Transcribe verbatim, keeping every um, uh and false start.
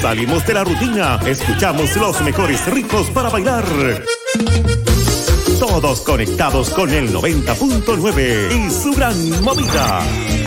Salimos de la rutina, escuchamos los mejores ritmos para bailar. Todos conectados con el noventa punto nueve y su gran movida.